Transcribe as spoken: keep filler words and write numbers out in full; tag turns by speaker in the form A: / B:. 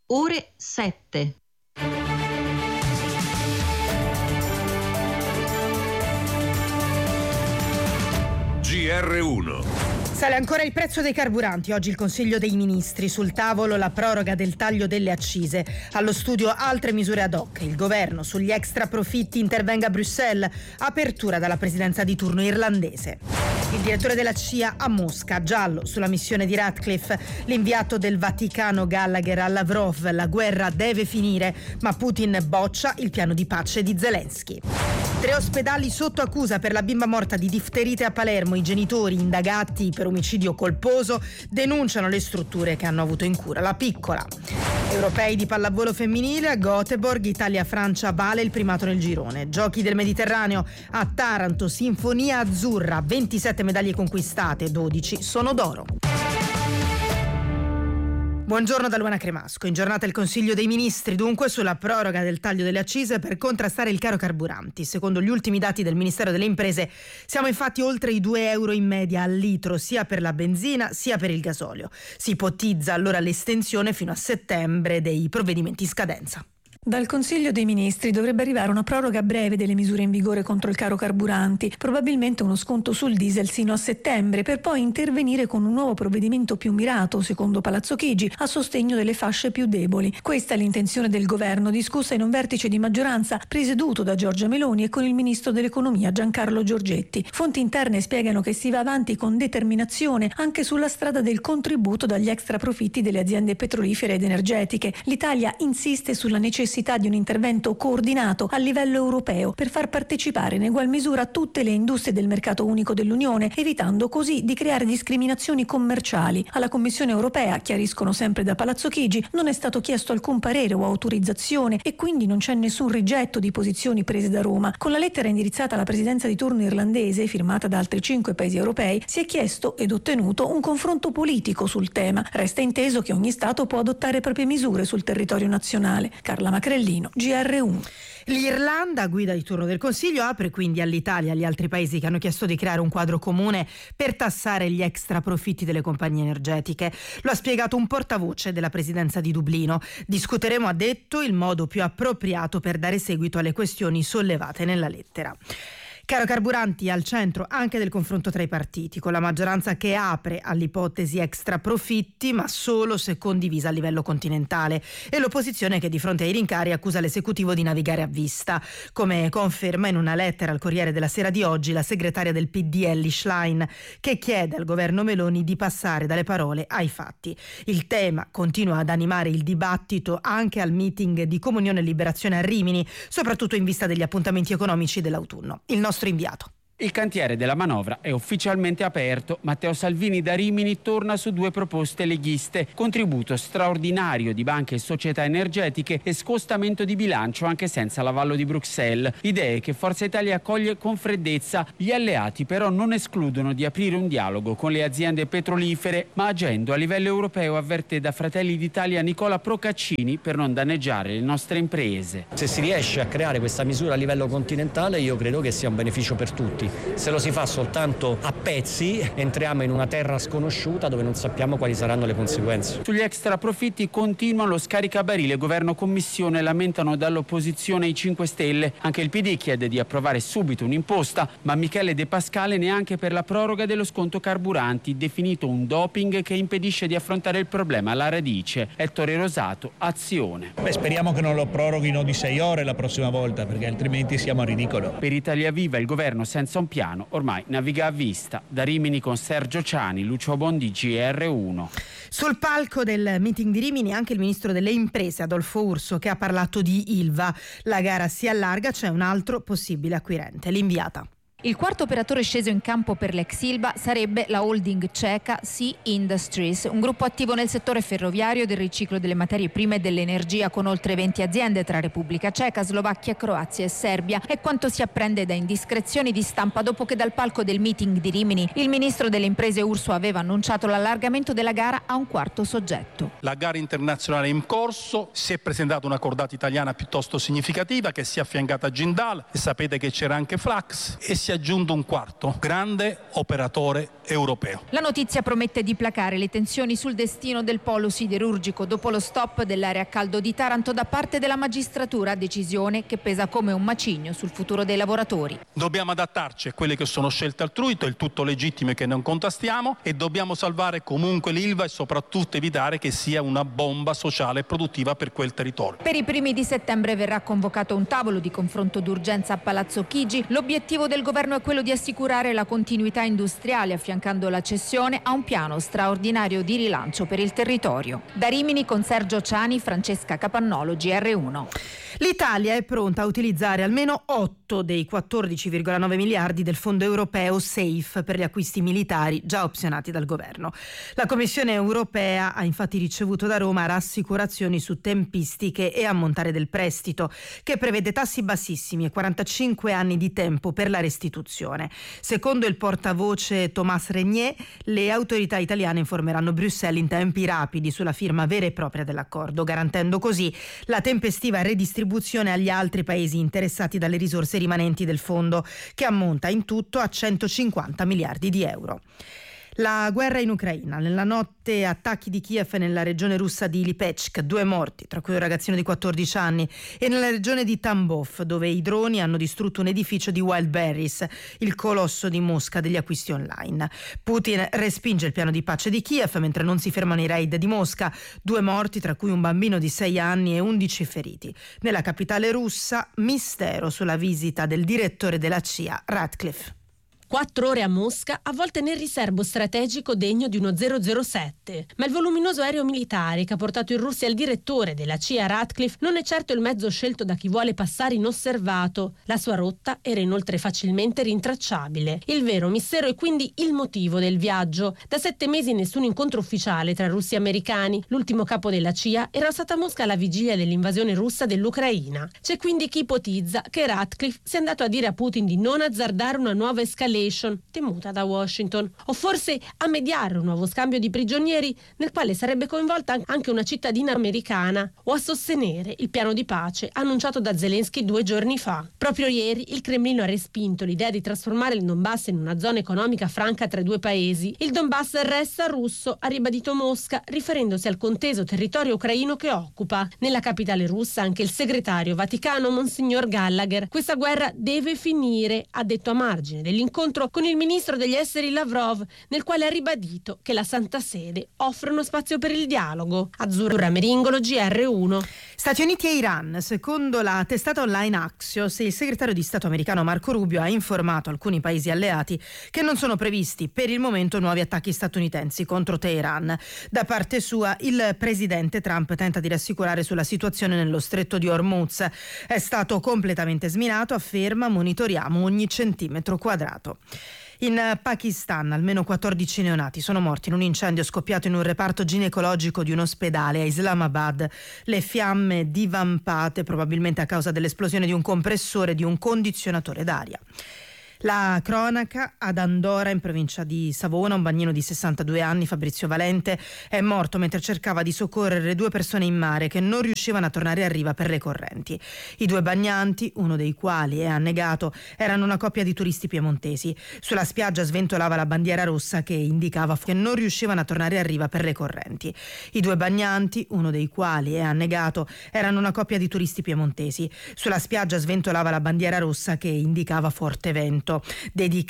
A: ore sette.
B: G R uno.
C: Sale ancora il prezzo dei carburanti. Oggi il Consiglio dei Ministri. Sul tavolo la proroga del taglio delle accise. Allo studio altre misure ad hoc. Il governo sugli extra profitti intervenga a Bruxelles. Apertura dalla presidenza di turno irlandese. Il direttore della C I A a Mosca. Giallo sulla missione di Ratcliffe. L'inviato del Vaticano Gallagher a Lavrov. La guerra deve finire, ma Putin boccia il piano di pace di Zelensky. Tre ospedali sotto accusa per la bimba morta di difterite a Palermo. I genitori, indagati per omicidio colposo, denunciano le strutture che hanno avuto in cura la piccola. Europei di pallavolo femminile a Göteborg, Italia-Francia vale il primato nel girone. Giochi del Mediterraneo a Taranto, Sinfonia Azzurra, ventisette medaglie conquistate, dodici sono d'oro. Buongiorno da Luana Cremasco. In giornata il Consiglio dei Ministri dunque sulla proroga del taglio delle accise per contrastare il caro carburanti. Secondo gli ultimi dati del Ministero delle Imprese siamo infatti oltre i due euro in media al litro sia per la benzina sia per il gasolio. Si ipotizza allora l'estensione fino a settembre dei provvedimenti in scadenza.
D: Dal Consiglio dei Ministri dovrebbe arrivare una proroga breve delle misure in vigore contro il caro carburanti, probabilmente uno sconto sul diesel sino a settembre, per poi intervenire con un nuovo provvedimento più mirato, secondo Palazzo Chigi, a sostegno delle fasce più deboli. Questa è l'intenzione del governo, discussa in un vertice di maggioranza presieduto da Giorgia Meloni e con il ministro dell'Economia Giancarlo Giorgetti. Fonti interne spiegano che si va avanti con determinazione anche sulla strada del contributo dagli extra profitti delle aziende petrolifere ed energetiche. L'Italia insiste sulla necessità di un intervento coordinato a livello europeo per far partecipare in egual misura tutte le industrie del mercato unico dell'Unione, evitando così di creare discriminazioni commerciali. Alla Commissione europea, chiariscono sempre da Palazzo Chigi, non è stato chiesto alcun parere o autorizzazione e quindi non c'è nessun rigetto di posizioni prese da Roma. Con la lettera indirizzata alla presidenza di turno irlandese, firmata da altri cinque paesi europei, si è chiesto ed ottenuto un confronto politico sul tema. Resta inteso che ogni Stato può adottare proprie misure sul territorio nazionale. Carla Macrellino, G R uno.
C: L'Irlanda, guida di turno del Consiglio, apre quindi all'Italia e agli altri paesi che hanno chiesto di creare un quadro comune per tassare gli extra profitti delle compagnie energetiche. Lo ha spiegato un portavoce della presidenza di Dublino. Discuteremo, ha detto, il modo più appropriato per dare seguito alle questioni sollevate nella lettera. Caro carburanti al centro anche del confronto tra i partiti, con la maggioranza che apre all'ipotesi extra profitti, ma solo se condivisa a livello continentale, e l'opposizione che di fronte ai rincari accusa l'esecutivo di navigare a vista, come conferma in una lettera al Corriere della Sera di oggi la segretaria del P D Elly Schlein, che chiede al governo Meloni di passare dalle parole ai fatti. Il tema continua ad animare il dibattito anche al meeting di Comunione e Liberazione a Rimini, soprattutto in vista degli appuntamenti economici dell'autunno. Il nostro inviato.
E: Il cantiere della manovra è ufficialmente aperto. Matteo Salvini da Rimini torna su due proposte leghiste: contributo straordinario di banche e società energetiche e scostamento di bilancio anche senza l'avallo di Bruxelles. Idee che Forza Italia accoglie con freddezza. Gli alleati però non escludono di aprire un dialogo con le aziende petrolifere, ma agendo a livello europeo, avverte da Fratelli d'Italia Nicola Procaccini, per non danneggiare le nostre imprese.
F: Se si riesce a creare questa misura a livello continentale, io credo che sia un beneficio per tutti. Se lo si fa soltanto a pezzi, entriamo in una terra sconosciuta dove non sappiamo quali saranno le conseguenze.
E: Sugli extra profitti continua lo scaricabarile. Governo Commissione lamentano dall'opposizione i cinque Stelle. Anche il P D chiede di approvare subito un'imposta, ma Michele De Pascale neanche per la proroga dello sconto carburanti, definito un doping che impedisce di affrontare il problema alla radice. Ettore Rosato, Azione.
G: Beh, speriamo che non lo proroghino di sei ore la prossima volta, perché altrimenti siamo a ridicolo.
E: Per Italia Viva il governo senza un piano ormai naviga a vista. Da Rimini con Sergio Ciani, Lucio Bondi, G R uno.
C: Sul palco del meeting di Rimini anche il ministro delle imprese Adolfo Urso, che ha parlato di Ilva. La gara si allarga, c'è un altro possibile acquirente, l'inviata.
H: Il quarto operatore sceso in campo per l'ex Ilva sarebbe la holding ceca Sea Industries, un gruppo attivo nel settore ferroviario, del riciclo delle materie prime e dell'energia, con oltre venti aziende tra Repubblica Ceca, Slovacchia, Croazia e Serbia. È quanto si apprende da indiscrezioni di stampa dopo che dal palco del meeting di Rimini il ministro delle imprese Urso aveva annunciato l'allargamento della gara a un quarto soggetto.
I: La gara internazionale è in corso, si è presentata una cordata italiana piuttosto significativa che si è affiancata a Jindal, e sapete che c'era anche Flax, e si si è aggiunto un quarto, grande operatore europeo.
H: La notizia promette di placare le tensioni sul destino del polo siderurgico dopo lo stop dell'area a caldo di Taranto da parte della magistratura, decisione che pesa come un macigno sul futuro dei lavoratori.
I: Dobbiamo adattarci a quelle che sono scelte altrui, del tutto legittime che non contastiamo, e dobbiamo salvare comunque l'Ilva e soprattutto evitare che sia una bomba sociale e produttiva per quel territorio.
H: Per i primi di settembre verrà convocato un tavolo di confronto d'urgenza a Palazzo Chigi. L'obiettivo del governo è quello di assicurare la continuità industriale affiancando la cessione a un piano straordinario di rilancio per il territorio. Da Rimini con Sergio Ciani, Francesca Capannolo, G R uno.
C: L'Italia è pronta a utilizzare almeno otto dei quattordici virgola nove miliardi del fondo europeo SAFE per gli acquisti militari già opzionati dal governo. La Commissione europea ha infatti ricevuto da Roma rassicurazioni su tempistiche e ammontare del prestito, che prevede tassi bassissimi e quarantacinque anni di tempo per la restituzione. Secondo il portavoce Thomas Régnier, le autorità italiane informeranno Bruxelles in tempi rapidi sulla firma vera e propria dell'accordo, garantendo così la tempestiva redistribuzione agli altri paesi interessati dalle risorse rimanenti del fondo, che ammonta in tutto a centocinquanta miliardi di euro. La guerra in Ucraina. Nella notte attacchi di Kiev nella regione russa di Lipetsk, due morti, tra cui un ragazzino di quattordici anni, e nella regione di Tambov, dove i droni hanno distrutto un edificio di Wildberries, il colosso di Mosca degli acquisti online. Putin respinge il piano di pace di Kiev mentre non si fermano i raid di Mosca, due morti, tra cui un bambino di sei anni e undici feriti. Nella capitale russa, mistero sulla visita del direttore della C I A, Ratcliffe.
A: Quattro ore a Mosca, avvolte nel riservo strategico degno di uno zero zero sette. Ma il voluminoso aereo militare che ha portato in Russia il direttore della C I A Ratcliffe non è certo il mezzo scelto da chi vuole passare inosservato. La sua rotta era inoltre facilmente rintracciabile. Il vero mistero è quindi il motivo del viaggio. Da sette mesi nessun incontro ufficiale tra russi e americani. L'ultimo capo della C I A era stato a Mosca alla vigilia dell'invasione russa dell'Ucraina. C'è quindi chi ipotizza che Ratcliffe sia andato a dire a Putin di non azzardare una nuova escalation temuta da Washington, o forse a mediare un nuovo scambio di prigionieri nel quale sarebbe coinvolta anche una cittadina americana, o a sostenere il piano di pace annunciato da Zelensky due giorni fa. Proprio ieri il Cremlino ha respinto l'idea di trasformare il Donbass in una zona economica franca tra i due paesi. Il Donbass resta russo, ha ribadito Mosca, riferendosi al conteso territorio ucraino che occupa. Nella capitale russa anche il segretario vaticano Monsignor Gallagher. Questa guerra deve finire, ha detto a margine dell'incontro con il ministro degli esteri Lavrov, nel quale ha ribadito che la Santa Sede offre uno spazio per il dialogo. Azzurra Meringolo, G R uno.
C: Stati Uniti e Iran. Secondo la testata online Axios, il segretario di Stato americano Marco Rubio ha informato alcuni paesi alleati che non sono previsti per il momento nuovi attacchi statunitensi contro Teheran. Da parte sua, il presidente Trump tenta di rassicurare sulla situazione nello stretto di Hormuz. È stato completamente sminato, afferma, monitoriamo ogni centimetro quadrato. In Pakistan almeno quattordici neonati sono morti in un incendio scoppiato in un reparto ginecologico di un ospedale a Islamabad. Le fiamme divampate probabilmente a causa dell'esplosione di un compressore di un condizionatore d'aria. La cronaca ad Andora, in provincia di Savona, un bagnino di sessantadue anni, Fabrizio Valente, è morto mentre cercava di soccorrere due persone in mare che non riuscivano a tornare a riva per le correnti. I due bagnanti, uno dei quali è annegato, erano una coppia di turisti piemontesi. Sulla spiaggia sventolava la bandiera rossa che indicava che non riuscivano a tornare a riva per le correnti. I due bagnanti, uno dei quali è annegato, erano una coppia di turisti piemontesi. Sulla spiaggia sventolava la bandiera rossa che indicava forte vento. Dedica